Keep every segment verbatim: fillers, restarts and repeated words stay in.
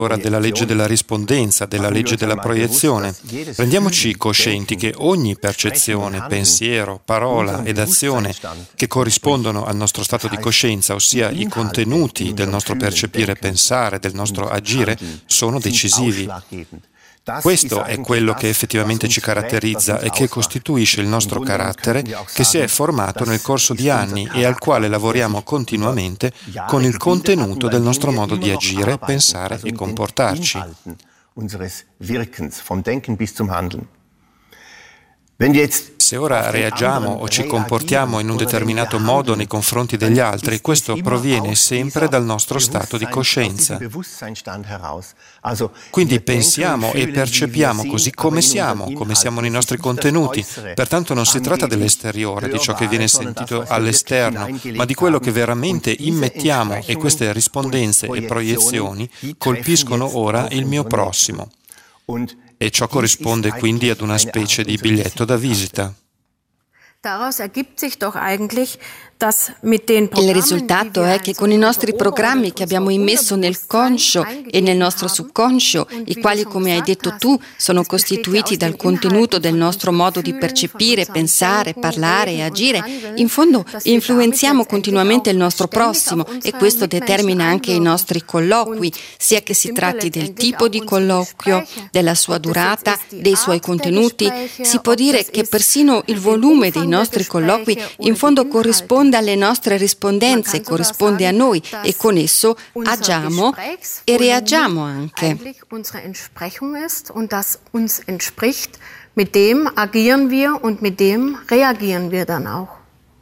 ora della legge della rispondenza, della legge della proiezione. Rendiamoci coscienti che ogni percezione, pensiero, parola ed azione che corrispondono al nostro stato di coscienza, ossia i contenuti del nostro percepire, pensare, del nostro agire, sono decisivi. Questo è quello che effettivamente ci caratterizza e che costituisce il nostro carattere, che si è formato nel corso di anni e al quale lavoriamo continuamente con il contenuto del nostro modo di agire, pensare e comportarci. Se ora reagiamo o ci comportiamo in un determinato modo nei confronti degli altri, questo proviene sempre dal nostro stato di coscienza. Quindi pensiamo e percepiamo così come siamo, come siamo nei nostri contenuti. Pertanto non si tratta dell'esteriore, di ciò che viene sentito all'esterno, ma di quello che veramente immettiamo, e queste rispondenze e proiezioni colpiscono ora il mio prossimo. E ciò corrisponde quindi ad una specie di biglietto da visita. Il risultato è che con i nostri programmi che abbiamo immesso nel conscio e nel nostro subconscio, i quali, come hai detto tu, sono costituiti dal contenuto del nostro modo di percepire, pensare, parlare e agire, in fondo influenziamo continuamente il nostro prossimo, e questo determina anche i nostri colloqui, sia che si tratti del tipo di colloquio, della sua durata, dei suoi contenuti. Si può dire che persino il volume dei nostri colloqui in fondo corrisponde alle nostre rispondenze, corrisponde a noi, e con esso agiamo e reagiamo anche. Mit dem agieren wir und mit dem reagieren wir dann auch.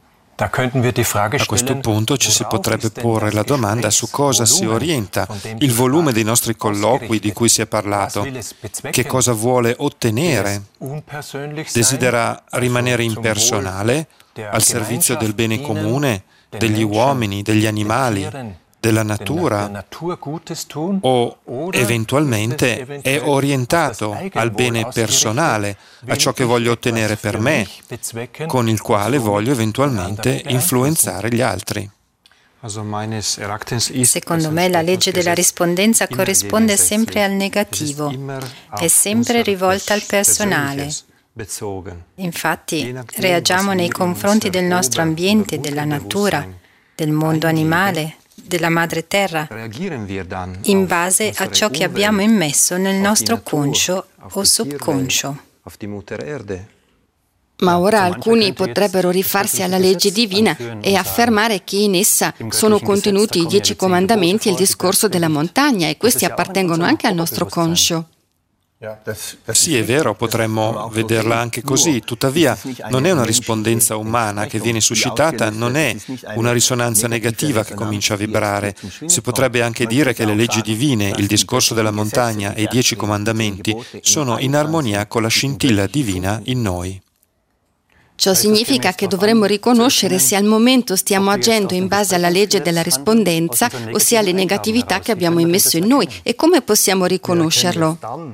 A questo punto ci si potrebbe porre la domanda su cosa si orienta il volume dei nostri colloqui di cui si è parlato. Che cosa vuole ottenere? Desidera rimanere impersonale, al servizio del bene comune, degli uomini, degli animali, della natura, o eventualmente è orientato al bene personale, a ciò che voglio ottenere per me, con il quale voglio eventualmente influenzare gli altri. Secondo me la legge della rispondenza corrisponde sempre al negativo, è sempre rivolta al personale. Infatti reagiamo nei confronti del nostro ambiente, della natura, del mondo animale, della madre terra, in base a ciò che abbiamo immesso nel nostro conscio o subconscio. Ma ora alcuni potrebbero rifarsi alla legge divina e affermare che in essa sono contenuti i dieci comandamenti e il discorso della montagna, e questi appartengono anche al nostro conscio. Sì, è vero, potremmo vederla anche così, tuttavia non è una rispondenza umana che viene suscitata, non è una risonanza negativa che comincia a vibrare. Si potrebbe anche dire che le leggi divine, il discorso della montagna e i dieci comandamenti sono in armonia con la scintilla divina in noi. Ciò significa che dovremmo riconoscere se al momento stiamo agendo in base alla legge della rispondenza, ossia alle negatività che abbiamo immesso in noi, e come possiamo riconoscerlo?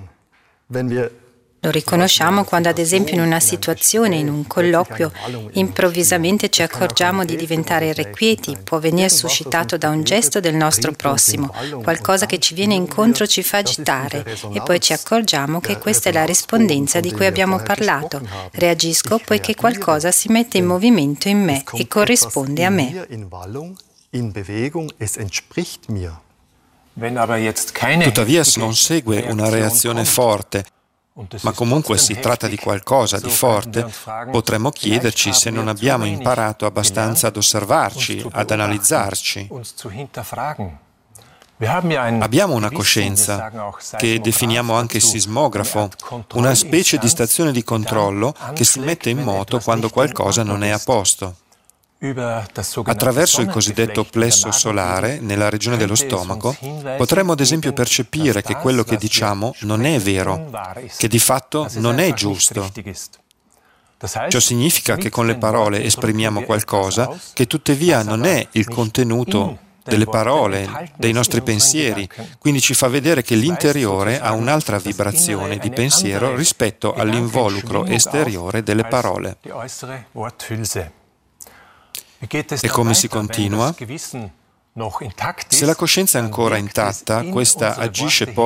Lo riconosciamo quando, ad esempio, in una situazione, in un colloquio, improvvisamente ci accorgiamo di diventare irrequieti. Può venire suscitato da un gesto del nostro prossimo, qualcosa che ci viene incontro ci fa agitare, e poi ci accorgiamo che questa è la rispondenza di cui abbiamo parlato. Reagisco poiché qualcosa si mette in movimento in me e corrisponde a me. Tuttavia non segue una reazione forte, ma comunque si tratta di qualcosa di forte, potremmo chiederci se non abbiamo imparato abbastanza ad osservarci, ad analizzarci. Abbiamo una coscienza, che definiamo anche sismografo, una specie di stazione di controllo che si mette in moto quando qualcosa non è a posto. Attraverso il cosiddetto plesso solare, nella regione dello stomaco, potremmo ad esempio percepire che quello che diciamo non è vero, che di fatto non è giusto. Ciò significa che con le parole esprimiamo qualcosa che tuttavia non è il contenuto delle parole, dei nostri pensieri, quindi ci fa vedere che l'interiore ha un'altra vibrazione di pensiero rispetto all'involucro esteriore delle parole. E come si continua? Se la coscienza è ancora intatta, questa agisce poi